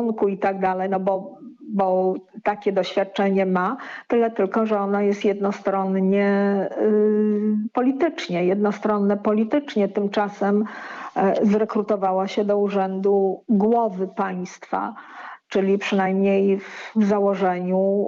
wizerunku i tak dalej, no bo takie doświadczenie ma, tyle tylko, że ono jest jednostronne politycznie. Tymczasem zrekrutowała się do urzędu głowy państwa, czyli przynajmniej w założeniu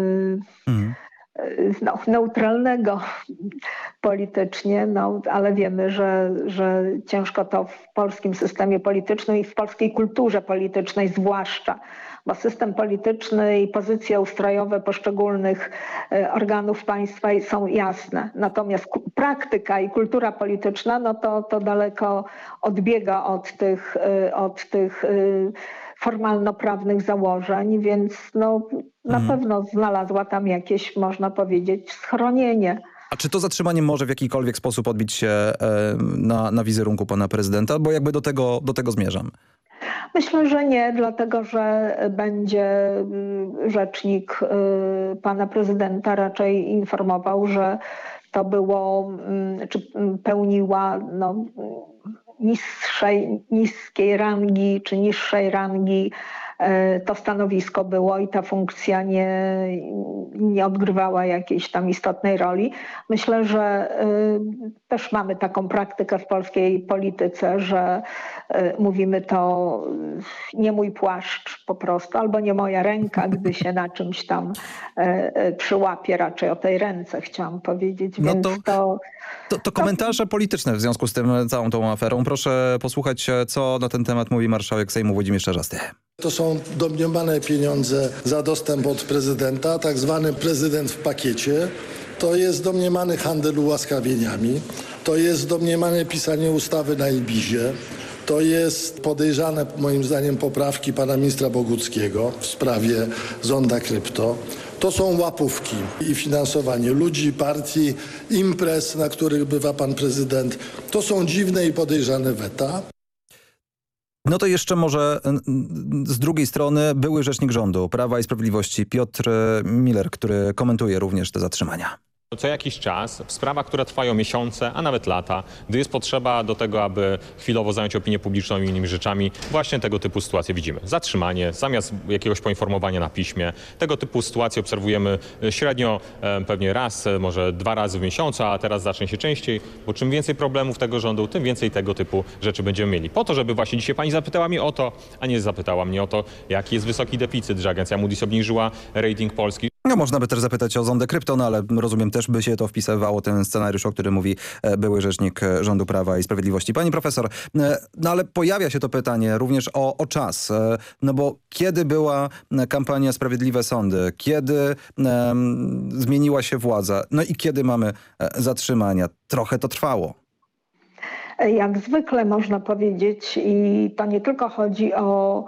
neutralnego politycznie, ale wiemy, że ciężko to w polskim systemie politycznym i w polskiej kulturze politycznej zwłaszcza, bo system polityczny i pozycje ustrojowe poszczególnych organów państwa są jasne. Natomiast praktyka i kultura polityczna, no to daleko odbiega od tych formalno-prawnych założeń, więc na pewno znalazła tam jakieś, można powiedzieć, schronienie. A czy to zatrzymanie może w jakikolwiek sposób odbić się na wizerunku pana prezydenta? Bo jakby do tego zmierzam. Myślę, że nie, dlatego że będzie rzecznik pana prezydenta raczej informował, że to było, czy pełniła niskiej rangi, czy niższej rangi to stanowisko było i ta funkcja nie odgrywała jakiejś tam istotnej roli. Myślę, że też mamy taką praktykę w polskiej polityce, że mówimy to nie mój płaszcz po prostu, albo nie moja ręka, gdy się na czymś tam przyłapie, raczej o tej ręce chciałam powiedzieć. No więc to komentarze polityczne w związku z tym całą tą aferą. Proszę posłuchać, co na ten temat mówi marszałek Sejmu Włodzimierz Czarzasty. To są domniemane pieniądze za dostęp od prezydenta, tak zwany prezydent w pakiecie. To jest domniemany handel ułaskawieniami. To jest domniemane pisanie ustawy na Ibizie. To jest podejrzane, moim zdaniem, poprawki pana ministra Boguckiego w sprawie zonda krypto. To są łapówki i finansowanie ludzi, partii, imprez, na których bywa pan prezydent. To są dziwne i podejrzane weta. No to jeszcze może z drugiej strony były rzecznik rządu Prawa i Sprawiedliwości Piotr Miller, który komentuje również te zatrzymania. Co jakiś czas w sprawach, które trwają miesiące, a nawet lata, gdy jest potrzeba do tego, aby chwilowo zająć opinię publiczną i innymi rzeczami, właśnie tego typu sytuacje widzimy. Zatrzymanie zamiast jakiegoś poinformowania na piśmie. Tego typu sytuacje obserwujemy średnio pewnie raz, może 2 razy w miesiącu, a teraz zacznie się częściej, bo czym więcej problemów tego rządu, tym więcej tego typu rzeczy będziemy mieli. Po to, żeby właśnie dzisiaj pani zapytała mnie o to, a nie zapytała mnie o to, jaki jest wysoki deficyt, że agencja Moody's obniżyła rating Polski. No, można by też zapytać o zondę krypto, no ale rozumiem, też by się to wpisywało, ten scenariusz, o którym mówi były rzecznik rządu Prawa i Sprawiedliwości. Pani profesor, no ale pojawia się to pytanie również o czas, no bo kiedy była kampania Sprawiedliwe Sądy, kiedy zmieniła się władza, no i kiedy mamy zatrzymania? Trochę to trwało. Jak zwykle można powiedzieć, i to nie tylko chodzi o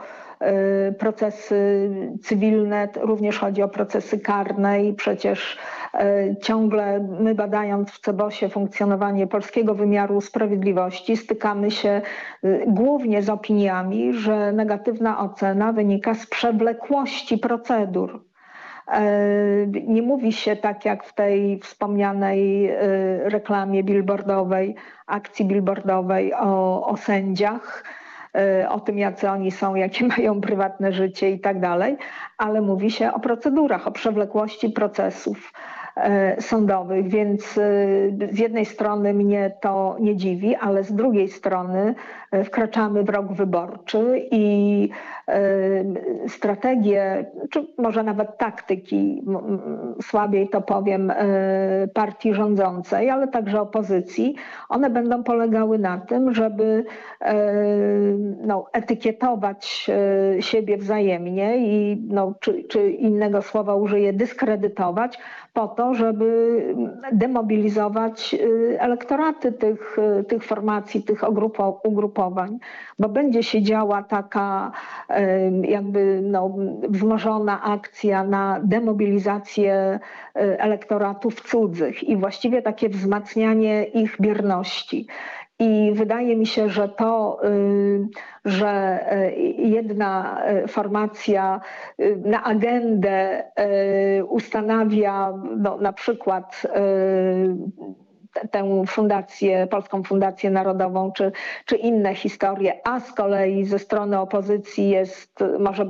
procesy cywilne, również chodzi o procesy karne i przecież ciągle my, badając w CBOS-ie funkcjonowanie polskiego wymiaru sprawiedliwości, stykamy się głównie z opiniami, że negatywna ocena wynika z przewlekłości procedur. Nie mówi się tak jak w tej wspomnianej reklamie billboardowej, akcji billboardowej o sędziach, o tym, jacy oni są, jakie mają prywatne życie i tak dalej, ale mówi się o procedurach, o przewlekłości procesów sądowych, więc z jednej strony mnie to nie dziwi, ale z drugiej strony wkraczamy w rok wyborczy i strategie, czy może nawet taktyki, słabiej to powiem, partii rządzącej, ale także opozycji, one będą polegały na tym, żeby etykietować siebie wzajemnie i czy innego słowa użyję, dyskredytować po to, żeby demobilizować elektoraty tych formacji, tych ugrupowań, bo będzie się działa taka jakby wzmożona akcja na demobilizację elektoratów cudzych i właściwie takie wzmacnianie ich bierności. I wydaje mi się, że to, że jedna formacja na agendę ustanawia na przykład tę fundację, Polską Fundację Narodową, czy inne historie, a z kolei ze strony opozycji może